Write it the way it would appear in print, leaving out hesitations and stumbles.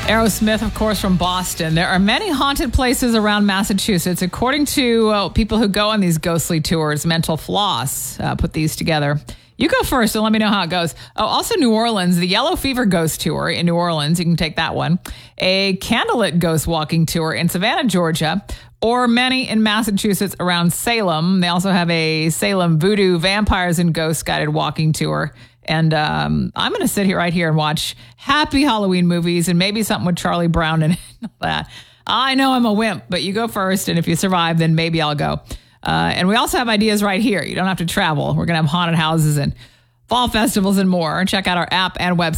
Aerosmith, of course, from Boston. There are many haunted places around Massachusetts. According to people who go on these ghostly tours, Mental Floss put these together. You go first and let me know how it goes. Oh, also New Orleans, the Yellow Fever Ghost Tour in New Orleans. You can take that one. A Candlelit Ghost Walking Tour in Savannah, Georgia, or many in Massachusetts around Salem. They also have a Salem Voodoo Vampires and Ghosts Guided Walking Tour. And I'm going to sit here right here and watch happy Halloween movies and maybe something with Charlie Brown and all that. I know I'm a wimp, but you go first. And if you survive, then maybe I'll go. And we also have ideas right here. You don't have to travel. We're going to have haunted houses and fall festivals and more. Check out our app and website.